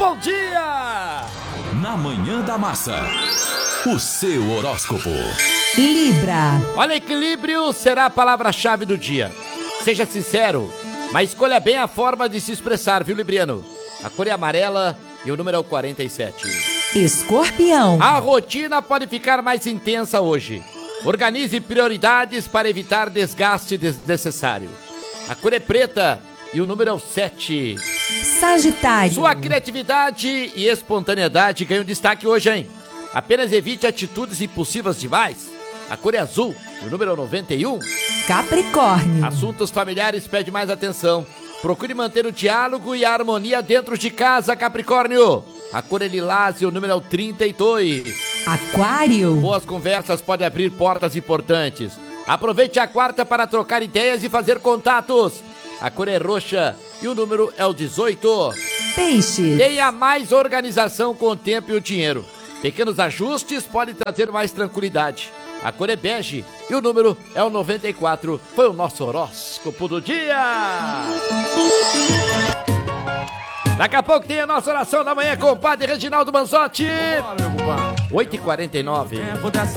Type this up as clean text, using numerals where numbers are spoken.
bom dia! Na Manhã da Massa, o seu horóscopo. Libra. Olha, equilíbrio será a palavra-chave do dia. Seja sincero, mas escolha bem a forma de se expressar, viu, Libriano? A cor é amarela e o número é o 47. Escorpião. A rotina pode ficar mais intensa hoje. Organize prioridades para evitar desgaste desnecessário. A cor é preta e o número é o 7. Sagitário. Sua criatividade e espontaneidade ganham destaque hoje, hein? Apenas evite atitudes impulsivas demais. A cor é azul e o número é o 91. Capricórnio. Assuntos familiares pedem mais atenção. Procure manter o diálogo e a harmonia dentro de casa, Capricórnio. A cor é lilás e o número é o 32. Aquário. Boas conversas podem abrir portas importantes. Aproveite a quarta para trocar ideias e fazer contatos. A cor é roxa e o número é o 18. Peixes. Tenha mais organização com o tempo e o dinheiro. Pequenos ajustes podem trazer mais tranquilidade. A cor é bege e o número é o 94. Foi o nosso horóscopo do dia. Daqui a pouco tem a nossa oração da manhã com o padre Reginaldo Manzotti. 8h49.